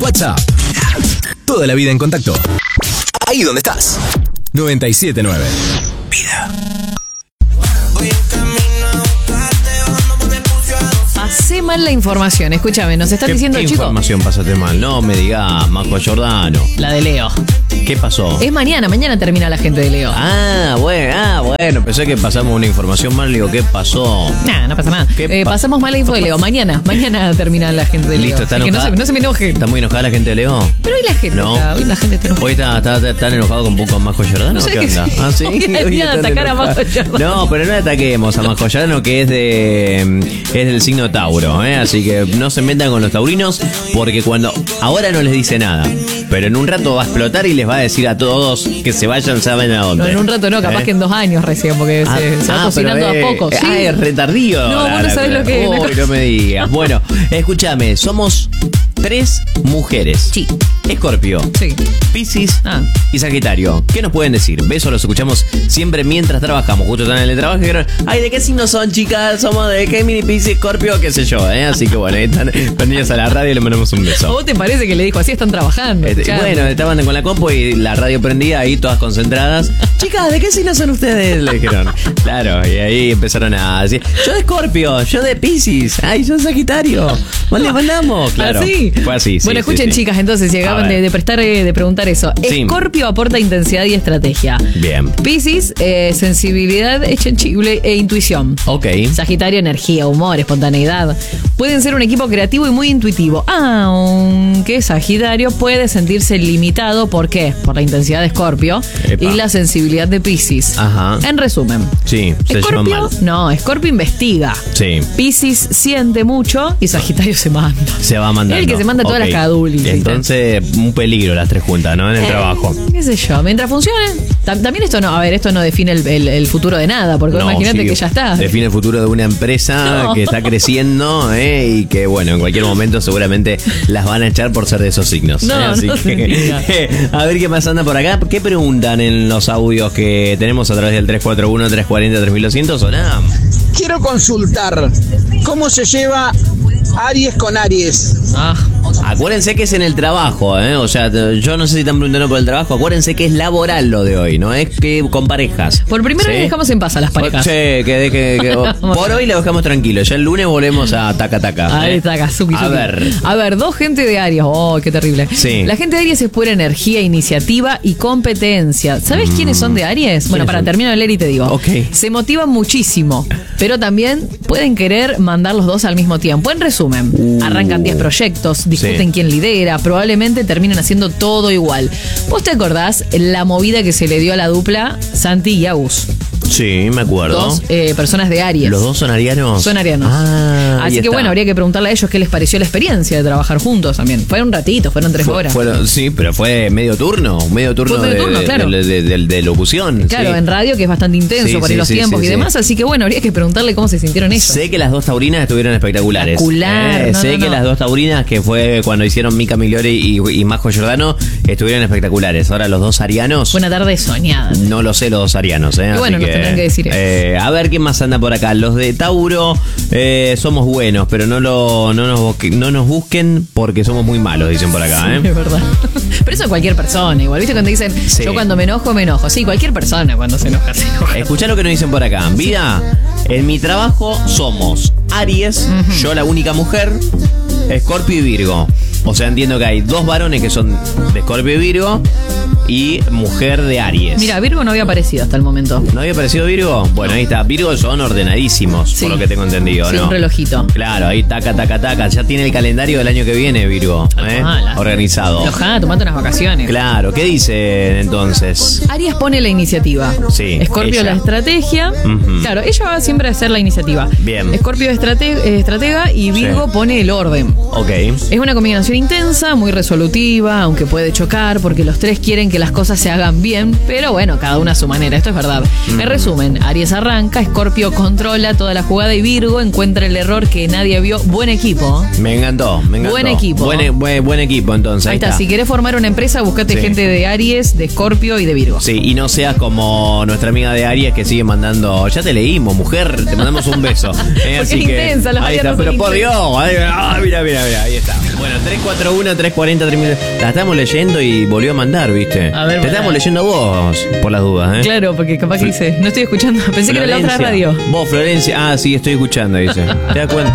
WhatsApp. Toda la vida en contacto. Ahí donde estás. 97.9. Vida. Pasé mal la información, escúchame, nos están diciendo, ¿Qué chicos. información pasaste mal? No me diga Marco Giordano. La de Leo. ¿Qué pasó? Es mañana termina la gente de Leo. Bueno, pensé que pasamos una información mal. Le digo, ¿qué pasó? Nah, no pasa nada. Pasamos mal la info de Leo. Mañana termina la gente de Leo. Listo, está así que enojada. no se me enoje. ¿Está muy enojada la gente de Leo? Pero hoy la gente No. hoy la gente está enojada. ¿Hoy están enojados con Marco Giordano? No sé ¿Qué qué onda? sí. ¿Ah, sí? Hoy es día Hoy de están atacar a enojados. Marco Giordano. No, pero no le ataquemos a Marco Giordano, que es del signo Tauro, ¿eh? Así que no se metan con los taurinos, porque ahora no les dice nada, pero en un rato va a explotar y les va a decir a todos que se vayan, saben a dónde. No, en un rato no, capaz que en 2 años recién, porque se va cocinando a poco. Sí. Es retardío. No, vos no sabés lo que es. Uy, no me digas. Bueno, escúchame, somos 3 mujeres. Sí. Escorpio, Sí. Piscis y Sagitario. ¿Qué nos pueden decir? Eso los escuchamos siempre mientras trabajamos. Justo están en el trabajo y dijeron, ay, ¿de qué signo son, chicas? Somos de Géminis, Piscis, Escorpio, qué sé yo, ¿eh? Así que bueno, ahí están prendidas a la radio y le mandamos un ¿A beso. vos te parece que le dijo así están trabajando? Bueno, estaban con la compu y la radio prendía ahí todas concentradas. Chicas, ¿de qué signo son ustedes? Le dijeron. Claro, y ahí empezaron a decir, yo de Escorpio, yo de Piscis, ay, yo de Sagitario. Le mandamos, claro. ¿Así? Fue así, sí. Bueno, escuchen, sí. chicas, entonces, si acaban de preguntar eso. Sí. Escorpio aporta intensidad y estrategia. Bien. Piscis, sensibilidad, sensible e intuición. Ok. Sagitario, energía, humor, espontaneidad. Pueden ser un equipo creativo y muy intuitivo. Aunque Sagitario puede sentirse limitado. ¿Por qué? Por la intensidad de Escorpio Epa. y la sensibilidad de Piscis. Ajá. En resumen. Sí, se llevan Escorpio, mal. no, Escorpio investiga. Sí. Piscis siente mucho y Sagitario se manda. Se va mandando. Es el que se manda todas las cadulis. Entonces, un peligro las 3 juntas, ¿no? En el trabajo. ¿Qué sé yo? Mientras funcione. También esto no define el futuro de nada, porque No, imagínate sí, que ya está. Define el futuro de una empresa No. que está creciendo, y que, bueno, en cualquier momento seguramente las van a echar por ser de esos signos. No, Así no significa. a ver qué más anda por acá. ¿Qué preguntan en los audios que tenemos a través del 341-340-3200 o nada? Quiero consultar cómo se lleva Aries con Aries. Acuérdense que es en el trabajo, O sea, yo no sé si están preguntando por el trabajo. Acuérdense que es laboral lo de hoy, no es que con parejas. Por primera vez dejamos en paz a las parejas. Sí, por hoy la dejamos tranquilo. Ya el lunes volvemos a taca. Ahí está, Kazuki. A ver, 2 gente de Aries. Oh, qué terrible. Sí. La gente de Aries es pura energía, iniciativa y competencia. ¿Sabes quiénes son de Aries? Bueno, para terminar de leer y te digo. Ok. Se motivan muchísimo, pero también pueden querer mandar los dos al mismo tiempo. En resumen, arrancan 10 proyectos, discuten quién lidera, probablemente terminen haciendo todo igual. ¿Vos te acordás la movida que se le dio a la dupla Santi y Agus? Sí, me acuerdo. 2 personas de Aries. ¿Los dos son arianos? Son arianos. Así que bueno, habría que preguntarle a ellos qué les pareció la experiencia de trabajar juntos también. Fue un ratito, fueron 3 horas. Sí, pero fue medio turno Fue medio turno, claro. de locución. Claro, sí. en radio, que es bastante intenso por los tiempos y demás. Así que bueno, habría que preguntarle cómo se sintieron ellos. Sé que las 2 taurinas estuvieron espectaculares. Sé que las 2 taurinas, que fue cuando hicieron Mica Migliori y Majo Giordano, estuvieron espectaculares. Ahora los 2 arianos. Fue una tarde soñada. No lo sé los 2 arianos, Y bueno, nos tendrán que decir eso. A ver quién más anda por acá. Los de Tauro somos buenos, pero no nos busquen porque somos muy malos, dicen por acá. Sí, es verdad. Pero eso cualquier persona, igual. ¿Viste cuando dicen, yo cuando me enojo, me enojo? Sí, cualquier persona cuando se enoja, se enoja. Escuchá lo que nos dicen por acá. Vida, en mi trabajo somos Aries, yo la única mujer, Escorpio y Virgo. O sea, entiendo que hay 2 varones que son de Escorpio y Virgo y mujer de Aries. Mira, Virgo no había aparecido hasta el momento. ¿No había aparecido Virgo? Bueno, ahí está. Virgo son ordenadísimos, por lo que tengo entendido, sí, ¿no? un relojito. Claro, ahí taca. Ya tiene el calendario del año que viene, Virgo, organizado. Enojada, tomate unas vacaciones. Claro, ¿qué dicen entonces? Aries pone la iniciativa. Sí. Escorpio la estrategia. Claro, ella va siempre a hacer la iniciativa. Bien. Escorpio estratega y Virgo pone el orden. Ok. Es una combinación intensa, muy resolutiva, aunque puede chocar, porque los 3 quieren que las cosas se hagan bien, pero bueno, cada una a su manera, esto es verdad. En resumen, Aries arranca, Escorpio controla toda la jugada y Virgo encuentra el error que nadie vio. Buen equipo. Me encantó. Buen equipo. Buen equipo, entonces. Ahí está, si querés formar una empresa, buscate gente de Aries, de Escorpio y de Virgo. Sí, y no seas como nuestra amiga de Aries que sigue mandando, ya te leímos, mujer, te mandamos un beso. Porque Así es que, intensa, los ahí está, arianos pero son por Dios, mira, ahí está. Bueno, 341-340-3000. La estamos leyendo y volvió a mandar, ¿viste? A ver, te estamos leyendo vos, por las dudas, ¿eh? Claro, porque capaz que dice, no estoy escuchando, pensé que era la otra radio. Vos, Florencia, sí, estoy escuchando, dice. ¿Te das cuenta?